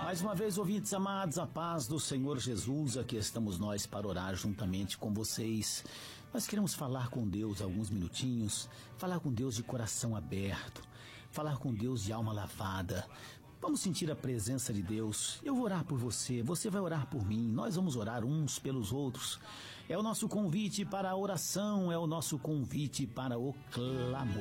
Mais uma vez, ouvintes amados, a paz do Senhor Jesus, aqui estamos nós para orar juntamente com vocês. Nós queremos falar com Deus alguns minutinhos, falar com Deus de coração aberto, falar com Deus de alma lavada. Vamos sentir a presença de Deus. Eu vou orar por você, você vai orar por mim, nós vamos orar uns pelos outros. É o nosso convite para a oração, é o nosso convite para o clamor.